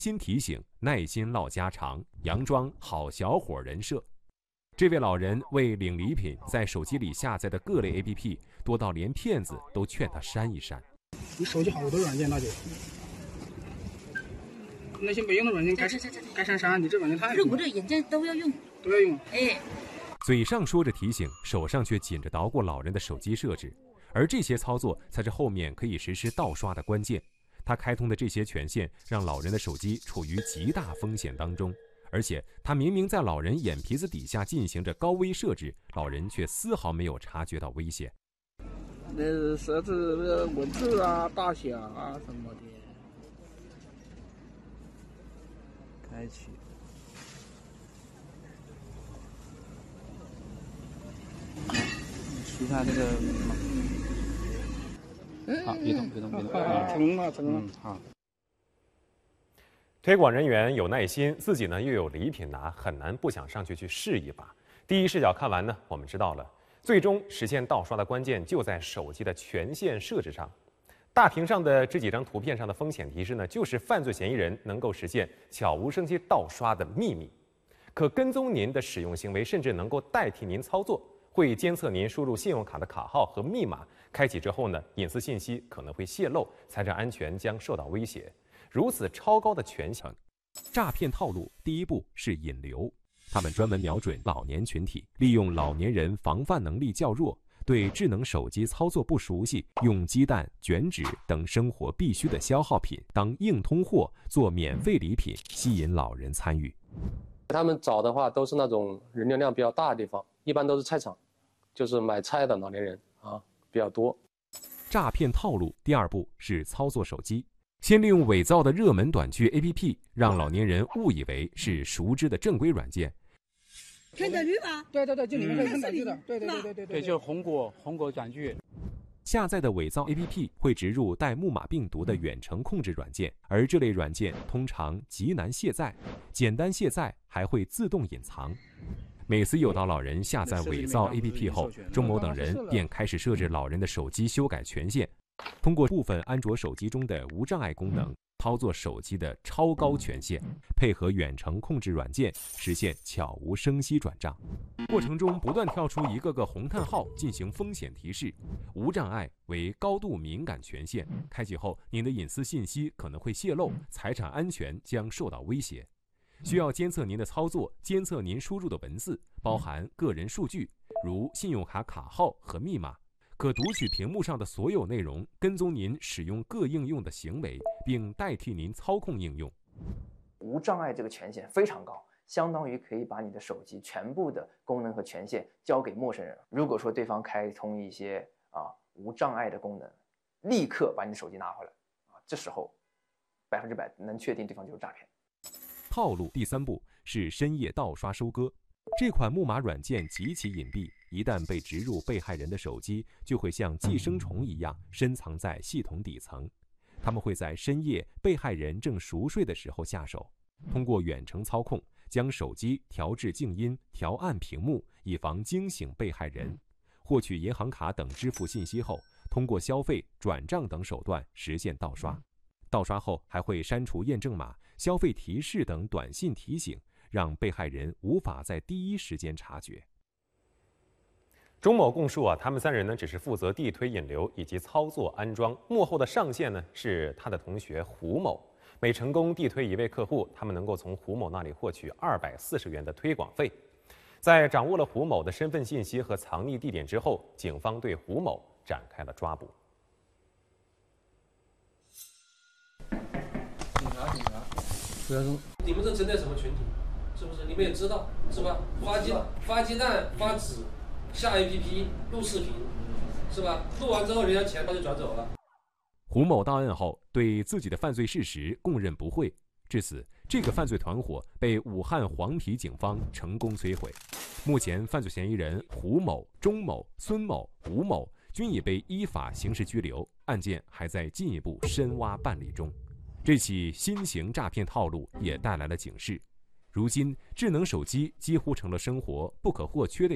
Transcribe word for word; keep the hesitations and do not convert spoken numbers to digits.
新提醒，耐心唠家常，佯装好小伙人设。这位老人为领礼品，在手机里下载的各类 A P P 多到连骗子都劝他删一删。 你手机好多软件那就，那些没用的软件该该删删，你这软件太多了。 我这软件都要用， 都要用。 哎， 嘴上说着提醒，手上却紧着捣鼓老人的手机设置，而这些操作才是后面可以实施盗刷的关键。他开通的这些权限，让老人的手机处于极大风险当中。而且他明明在老人眼皮子底下进行着高危设置，老人却丝毫没有察觉到危险。 那设置文字啊、大小啊什么的，开启。输他这个密码。好，别动，别动，别动。啊，成了，成了。嗯，好。 推广人员有耐心，自己呢又有礼品拿，很难不想上去去试一把。第一视角看完呢，我们知道了，最终实现盗刷的关键就在手机的权限设置上。大屏上的这几张图片上的风险提示呢，就是犯罪嫌疑人能够实现悄无声息盗刷的秘密。可跟踪您的使用行为，甚至能够代替您操作，会监测您输入信用卡的卡号和密码。开启之后呢，隐私信息可能会泄露，财产安全将受到威胁。如此超高的权限，诈骗套路第一步是引流。他们专门瞄准老年群体，利用老年人防范能力较弱，对智能手机操作不熟悉，用鸡蛋、卷纸等生活必需的消耗品当硬通货做免费礼品，吸引老人参与。 他们找的话都是那种人流量比较大的地方，一般都是菜场，就是买菜的老年人啊比较多。 诈骗套路第二步是操作手机。先利用伪造的热门短剧 A P P， 让老年人误以为是熟知的正规软件。 看短剧吧？对对对，就里面可以看短剧的。对对对对对对，就是红果红果短剧。 下载的伪造 A P P 会植入带木马病毒的远程控制软件，而这类软件通常极难卸载，简单卸载还会自动隐藏。每次诱导老人下载伪造 A P P 后，钟某等人便开始设置老人的手机修改权限。通过部分安卓手机中的无障碍功能，操作手机的超高权限，配合远程控制软件，实现悄无声息转账。过程中不断跳出一个个红叹号进行风险提示。无障碍为高度敏感权限，开启后您的隐私信息可能会泄露，财产安全将受到威胁。需要监测您的操作，监测您输入的文字，包含个人数据，如信用卡卡号和密码。可读取屏幕上的所有内容，跟踪您使用各应用的行为，并代替您操控应用。 无障碍这个权限非常高，相当于可以把你的手机全部的功能和权限交给陌生人。如果说对方开通一些啊无障碍的功能，立刻把你的手机拿回来啊，这时候百分之百能确定对方就是诈骗。 套路第三步是深夜盗刷收割。这款木马软件极其隐蔽，一旦被植入被害人的手机，就会像寄生虫一样深藏在系统底层。他们会在深夜被害人正熟睡的时候下手，通过远程操控将手机调至静音、调暗屏幕，以防惊醒被害人。获取银行卡等支付信息后，通过消费、转账等手段实现盗刷。盗刷后还会删除验证码、消费提示等短信提醒，让被害人无法在第一时间察觉。钟某供述啊，他们三人呢只是负责地推引流以及操作安装，幕后的上线呢是他的同学胡某。每成功地推一位客户，他们能够从胡某那里获取二百四十元的推广费。在掌握了胡某的身份信息和藏匿地点之后，警方对胡某展开了抓捕。 警察，警察，不要动！你们这针对什么群体？是不是？你们也知道，是吧？发鸡发鸡蛋、发纸、下 A P P、录视频，是吧？录完之后，人家钱他就转走了。 胡某到案后，对自己的犯罪事实供认不讳。至此，这个犯罪团伙被武汉黄陂警方成功摧毁。目前，犯罪嫌疑人胡某、钟某、孙某、吴某均已被依法刑事拘留，案件还在进一步深挖办理中。这起新型诈骗套路也带来了警示。如今，智能手机几乎成了生活不可或缺的